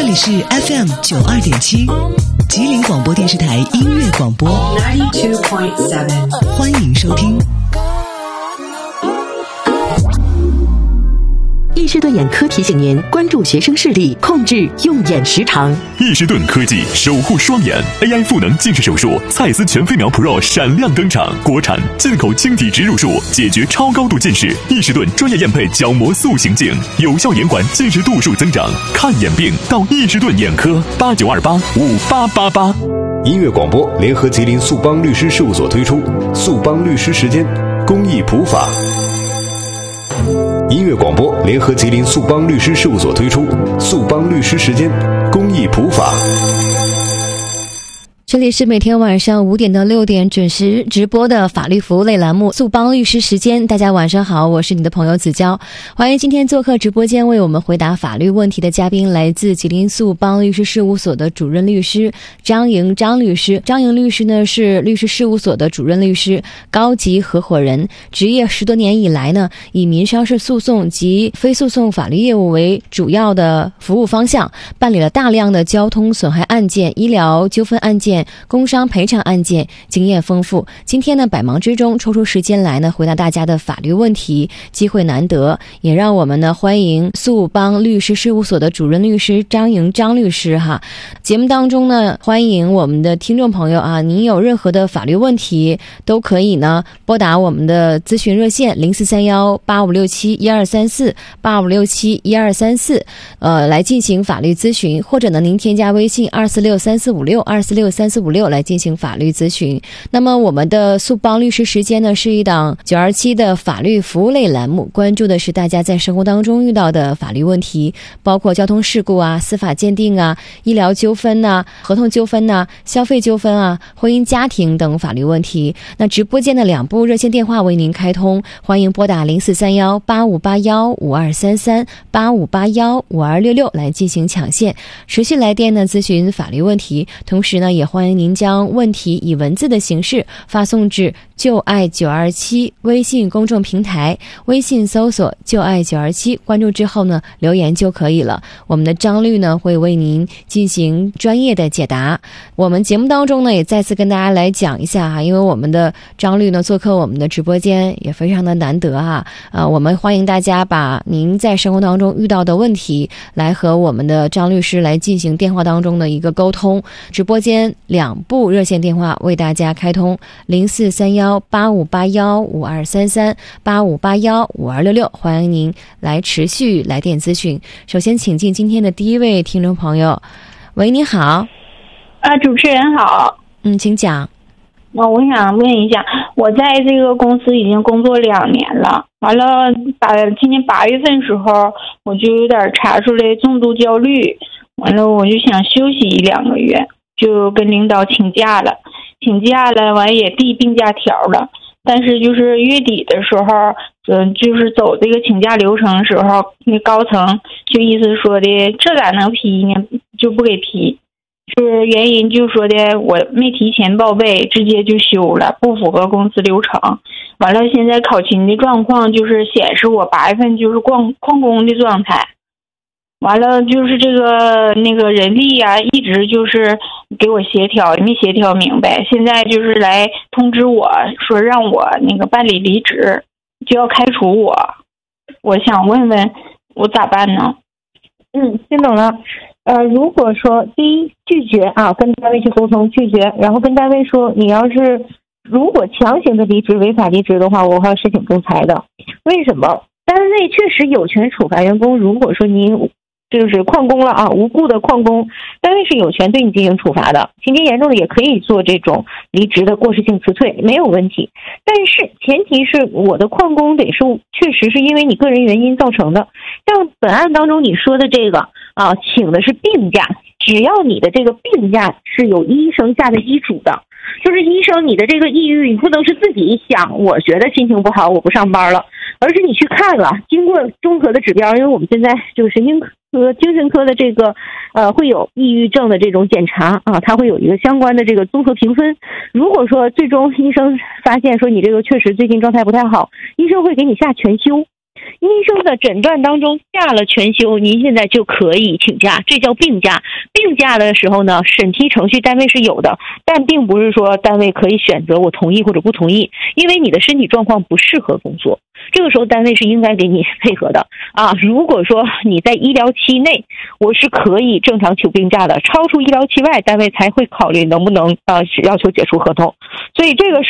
里是 FM92.7吉林广播电视台音乐广播92.7，欢迎收听。 易士顿眼科提醒您关注学生视力，控制用眼时长。 易士顿科技守护双眼 AI 赋能近视手术，蔡司全飞秒 Pro 闪亮登场，国产进口晶体植入术，解决超高度近视。易士顿专业验配角膜塑形镜，有效延缓近视度数增长。看眼病到易士顿眼科，89285888。 音乐广播联合吉林速邦律师事务所推出速邦律师时间公益普法。音乐广播联合吉林速邦律师事务所推出速邦律师时间公益普法。 这里是每天晚上5点到6点准时直播的法律服务类栏目速邦律师时间。大家晚上好，我是你的朋友子娇。欢迎今天做客直播间为我们回答法律问题的嘉宾，来自吉林速邦律师事务所的主任律师张莹张律师。张莹律师呢是律师事务所的主任律师、高级合伙人，职业10多年以来呢，以民商事诉讼及非诉讼法律业务为主要的服务方向，办理了大量的交通损害案件、医疗纠纷案件、工伤赔偿案件，经验丰富。今天呢，百忙之中抽出时间来呢，回答大家的法律问题，机会难得，也让我们呢欢迎速邦律师事务所的主任律师张莹张律师哈。节目当中呢，欢迎我们的听众朋友啊，您有任何的法律问题，都可以呢拨打我们的咨询热线04318567123485671234，来进行法律咨询，或者呢您添加微信2463456来进行法律咨询。那么我们的速邦律师时间呢，是一档927的法律服务类栏目，关注的是大家在生活当中遇到的法律问题，包括交通事故啊、司法鉴定啊、医疗纠纷啊、合同纠纷啊、消费纠纷啊、婚姻家庭等法律问题。那直播间的2部热线电话为您开通，欢迎拨打043185815233 85815266来进行抢线，持续来电呢咨询法律问题。同时呢，也欢迎您将问题以文字的形式发送至就爱927微信公众平台，微信搜索就爱927，关注之后呢留言就可以了。我们的张律呢会为您进行专业的解答。我们节目当中呢也再次跟大家来讲一下哈，因为我们的张律呢做客我们的直播间也非常的难得哈。我们欢迎大家把您在生活当中遇到的问题来和我们的张律师来进行电话当中的一个沟通。直播间2部热线电话为大家开通，043185815233 85815266，欢迎您来持续来电咨询。首先请进今天的第一位听众朋友。喂，你好。 主持人好。 请讲。 我想问一下，我在这个公司已经工作2年了，完了今年8月份时候我就有点查出来重度焦虑，完了我就想休息1-2个月，就跟领导请假了，完也递病假条了。但是就是月底的时候，就是走这个请假流程的时候，那高层就意思说的这咋能批呢，就不给批，就是原因就说的我没提前报备，直接就休了，不符合公司流程。完了现在考勤的状况就是显示我8月份就是旷工的状态。完了就是这个那个人力啊，一直就是给我协调，也没协调明白。现在就是来通知我说让我那个办理离职，就要开除我。我想问问我咋办呢？ 听懂了。如果说第一拒绝啊，跟单位去沟通拒绝，然后跟单位说你要是如果强行的离职、违法离职的话，我会申请仲裁的。为什么？单位确实有权处罚员工，如果说您就是旷工了啊，无故的旷工，单位是有权对你进行处罚的，情节严重的也可以做这种离职的过失性辞退，没有问题。但是前提是我的旷工得是确实是因为你个人原因造成的。像本案当中你说的这个啊，请的是病假，只要你的这个病假是有医生下的医嘱的，就是医生你的这个抑郁，你不能是自己想我觉得心情不好我不上班了，而是你去看了，经过综合的指标，因为我们现在就是神经科、精神科的这个会有抑郁症的这种检查啊，它会有一个相关的这个综合评分。如果说最终医生发现说你这个确实最近状态不太好，医生会给你下全休。 医生的诊断当中下了全休，您现在就可以请假，这叫病假。病假的时候呢，审批程序单位是有的，但并不是说单位可以选择我同意或者不同意，因为你的身体状况不适合工作，这个时候单位是应该给你配合的啊。如果说你在医疗期内，我是可以正常请病假的，超出医疗期外，单位才会考虑能不能要求解除合同。所以这个